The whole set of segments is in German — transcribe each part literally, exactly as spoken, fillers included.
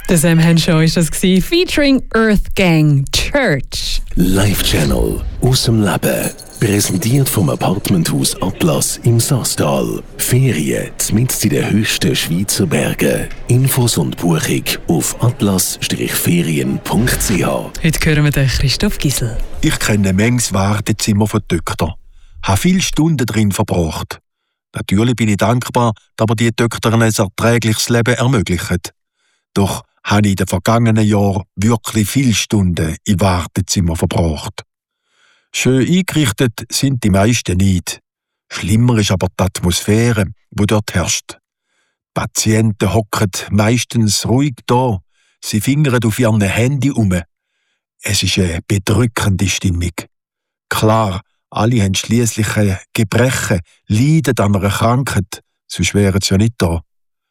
Der Sam Henshaw war das, featuring Earth Gang Church. Live-Channel aus dem Leben. Präsentiert vom Apartmenthaus Atlas im Saastal. Ferien mitten in den höchsten Schweizer Bergen. Infos und Buchung auf atlas ferien punkt c h. Heute hören wir den Christoph Gisel. Ich kenne manches Wartezimmer von Töchtern. Habe viele Stunden drin verbracht. Natürlich bin ich dankbar, dass mir die Töchter ein erträgliches Leben ermöglichen. Doch habe ich in den vergangenen Jahren wirklich viele Stunden im Wartezimmer verbracht. Schön eingerichtet sind die meisten nicht. Schlimmer ist aber die Atmosphäre, die dort herrscht. Patienten hocken meistens ruhig da, sie fingern auf ihrem Handy um. Es ist eine bedrückende Stimmung. Klar, alle haben schliesslich Gebrechen, leiden an einer Krankheit, sonst wären sie ja nicht da.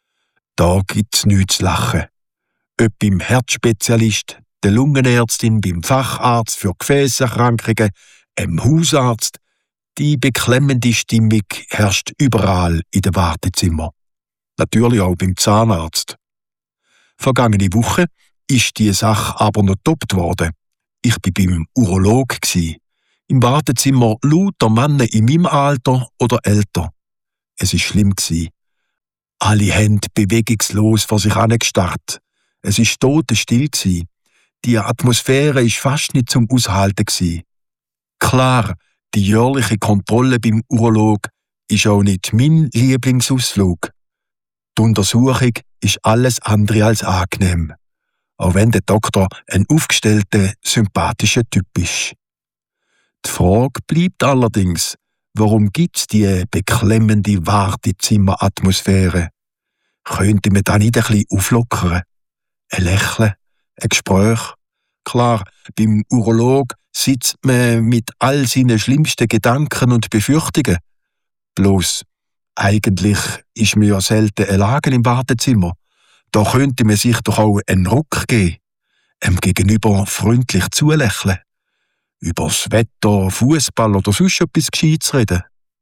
Da gibt es nichts zu lachen. Ob beim Herzspezialist, der Lungenärztin, beim Facharzt für Gefäßerkrankungen, einem Hausarzt, die beklemmende Stimmung herrscht überall in den Wartezimmern. Natürlich auch beim Zahnarzt. Vergangene Woche ist die Sache aber noch getoppt worden. Ich war beim Urolog. Im Wartezimmer lauter Männer in meinem Alter oder älter. Es war schlimm. Alle haben bewegungslos vor sich hingestarrt. Es war totenstill. Die Atmosphäre war fast nicht zum Aushalten. Klar, die jährliche Kontrolle beim Urolog ist auch nicht mein Lieblingsausflug. Die Untersuchung ist alles andere als angenehm. Auch wenn der Doktor ein aufgestellter, sympathischer Typ ist. Die Frage bleibt allerdings, warum gibt es die beklemmende Wartezimmeratmosphäre? Könnte man da nicht ein bisschen auflockern? Ein Lächeln, ein Gespräch? Klar, beim Urolog sitzt man mit all seinen schlimmsten Gedanken und Befürchtungen. Bloß, eigentlich ist mir ja selten allein im Wartezimmer. Da könnte man sich doch auch einen Ruck geben, einem Gegenüber freundlich zulächeln, übers Wetter, Fußball oder sonst etwas Gescheites reden.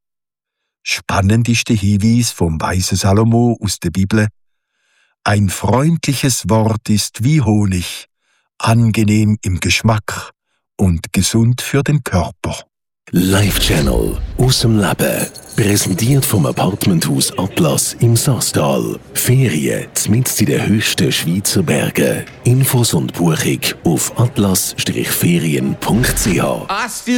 Spannend ist der Hinweis vom weisen Salomo aus der Bibel: Ein freundliches Wort ist wie Honig, angenehm im Geschmack und gesund für den Körper. Live-Channel aus dem Leben. Präsentiert vom Apartmenthaus Atlas im Saastal. Ferien mitten in den höchsten Schweizer Bergen. Infos und Buchung auf atlas ferien punkt c h.